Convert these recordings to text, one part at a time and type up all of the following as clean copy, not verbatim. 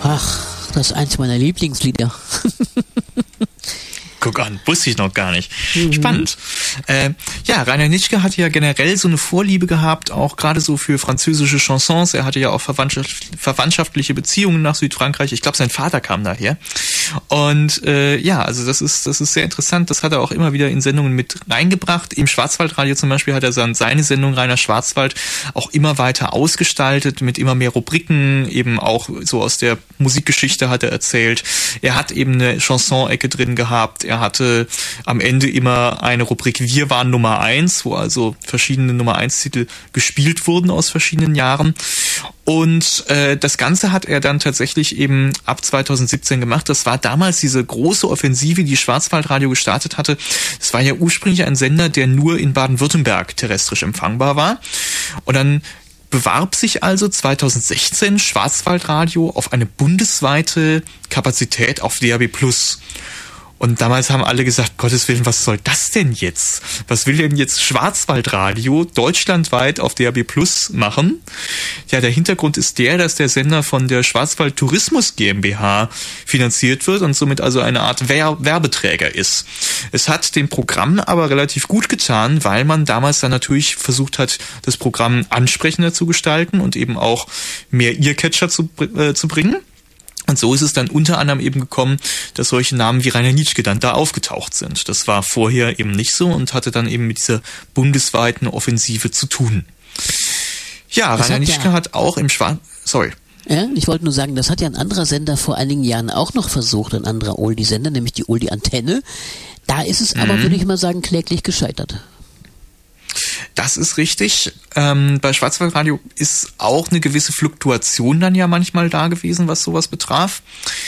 Ach, das ist eins meiner Lieblingslieder. Guck an, wusste ich noch gar nicht. Spannend. Ja, Rainer Nitschke hatte ja generell so eine Vorliebe gehabt, auch gerade so für französische Chansons. Er hatte ja auch verwandtschaftliche Beziehungen nach Südfrankreich. Ich glaube, sein Vater kam daher. Und ja, also das ist sehr interessant. Das hat er auch immer wieder in Sendungen mit reingebracht. Im Schwarzwaldradio zum Beispiel hat er seine Sendung Rainer Schwarzwald auch immer weiter ausgestaltet mit immer mehr Rubriken, eben auch so aus der Musikgeschichte hat er erzählt. Er hat eben eine Chanson-Ecke drin gehabt. Er hatte am Ende immer eine Rubrik Wir waren Nummer 1, wo also verschiedene Nummer 1 Titel gespielt wurden aus verschiedenen Jahren. Und das Ganze hat er dann tatsächlich eben ab 2017 gemacht. Das war damals diese große Offensive, die Schwarzwaldradio gestartet hatte. Es war ja ursprünglich ein Sender, der nur in Baden-Württemberg terrestrisch empfangbar war. Und dann bewarb sich also 2016 Schwarzwaldradio auf eine bundesweite Kapazität auf DAB+. Und damals haben alle gesagt, Gottes Willen, was soll das denn jetzt? Was will denn jetzt Schwarzwaldradio deutschlandweit auf DAB+ machen? Ja, der Hintergrund ist der, dass der Sender von der Schwarzwald Tourismus GmbH finanziert wird und somit also eine Art Werbeträger ist. Es hat dem Programm aber relativ gut getan, weil man damals dann natürlich versucht hat, das Programm ansprechender zu gestalten und eben auch mehr Earcatcher zu bringen. Und so ist es dann unter anderem eben gekommen, dass solche Namen wie Rainer Nitschke dann da aufgetaucht sind. Das war vorher eben nicht so und hatte dann eben mit dieser bundesweiten Offensive zu tun. Ja, Rainer Nitschke hat auch im Ja, ich wollte nur sagen, das hat ja ein anderer Sender vor einigen Jahren auch noch versucht, ein anderer Oldie-Sender, nämlich die Oldie-Antenne. Da ist es aber, würde ich mal sagen, kläglich gescheitert. Das ist richtig. Bei Schwarzwaldradio ist auch eine gewisse Fluktuation dann ja manchmal da gewesen, was sowas betraf.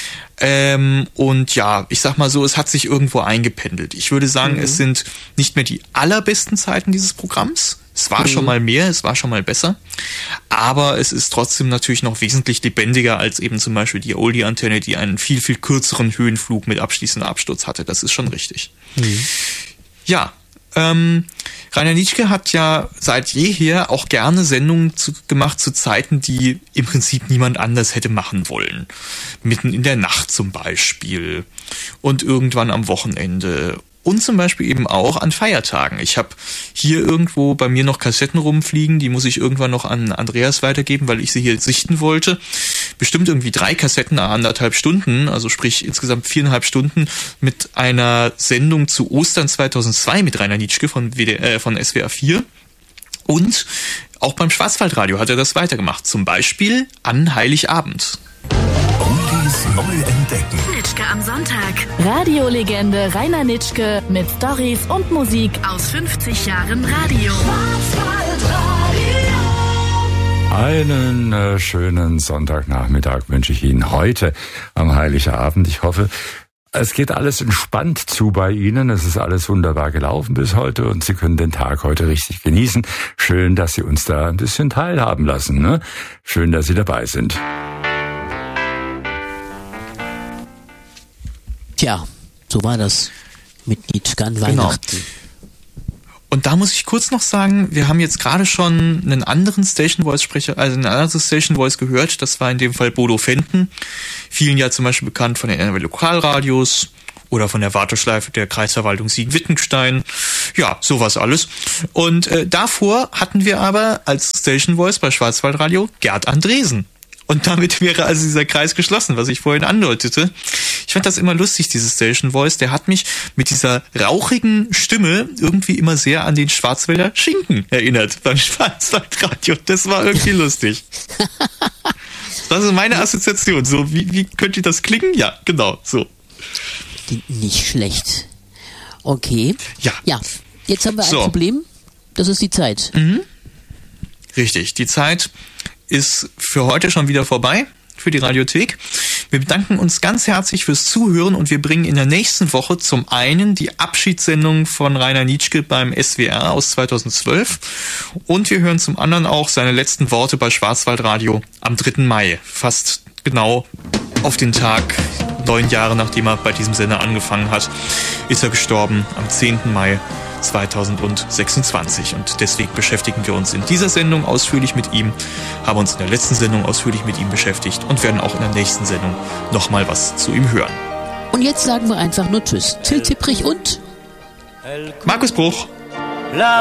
Und ja, ich sag mal so, es hat sich irgendwo eingependelt. Ich würde sagen, es sind nicht mehr die allerbesten Zeiten dieses Programms. Es war schon mal mehr, es war schon mal besser. Aber es ist trotzdem natürlich noch wesentlich lebendiger als eben zum Beispiel die Oldie-Antenne, die einen viel, viel kürzeren Höhenflug mit abschließendem Absturz hatte. Das ist schon richtig. Ja, Rainer Nitschke hat ja seit jeher auch gerne Sendungen gemacht zu Zeiten, die im Prinzip niemand anders hätte machen wollen. Mitten in der Nacht zum Beispiel und irgendwann am Wochenende. Und zum Beispiel eben auch an Feiertagen. Ich habe hier irgendwo bei mir noch Kassetten rumfliegen, die muss ich irgendwann noch an Andreas weitergeben, weil ich sie hier sichten wollte. Bestimmt irgendwie 3 Kassetten, 1,5 Stunden, also sprich insgesamt 4,5 Stunden mit einer Sendung zu Ostern 2002 mit Rainer Nitschke von SWR 4. Und auch beim Schwarzwaldradio hat er das weitergemacht. Zum Beispiel an Heiligabend. Oldies neu entdecken. Nitschke am Sonntag. Radiolegende Rainer Nitschke mit Storys und Musik aus 50 Jahren Radio. Einen schönen Sonntagnachmittag wünsche ich Ihnen heute am Heiligabend. Ich hoffe, es geht alles entspannt zu bei Ihnen. Es ist alles wunderbar gelaufen bis heute und Sie können den Tag heute richtig genießen. Schön, dass Sie uns da ein bisschen teilhaben lassen, ne? Schön, dass Sie dabei sind. Tja, so war das mit Nitschke an Weihnachten. Genau. Und da muss ich kurz noch sagen, wir haben jetzt gerade schon einen anderen Station Voice Sprecher, also eine andere Station Voice gehört. Das war in dem Fall Bodo Fenton. Vielen ja zum Beispiel bekannt von den NRW Lokalradios oder von der Warteschleife der Kreisverwaltung Siegen-Wittgenstein. Ja, sowas alles. Und davor hatten wir aber als Station Voice bei Schwarzwaldradio Gerd Andresen. Und damit wäre also dieser Kreis geschlossen, was ich vorhin andeutete. Ich fand das immer lustig, dieses Station Voice. Der hat mich mit dieser rauchigen Stimme irgendwie immer sehr an den Schwarzwälder Schinken erinnert beim Schwarzwaldradio. Das war irgendwie lustig. Das ist meine Assoziation. So, wie könnte das klingen? Ja, genau, so. Nicht schlecht. Okay. Ja. Jetzt haben wir ein Problem. Das ist die Zeit. Richtig, die Zeit ist für heute schon wieder vorbei, für die Radiothek. Wir bedanken uns ganz herzlich fürs Zuhören und wir bringen in der nächsten Woche zum einen die Abschiedssendung von Rainer Nitschke beim SWR aus 2012 und wir hören zum anderen auch seine letzten Worte bei Schwarzwaldradio am 3. Mai, fast genau auf den Tag, 9 Jahre nachdem er bei diesem Sender angefangen hat, ist er gestorben am 10. Mai 2026. Und deswegen beschäftigen wir uns in dieser Sendung ausführlich mit ihm, haben uns in der letzten Sendung ausführlich mit ihm beschäftigt und werden auch in der nächsten Sendung nochmal was zu ihm hören. Und jetzt sagen wir einfach nur Tschüss. Till Zipprich und Markus Bruch.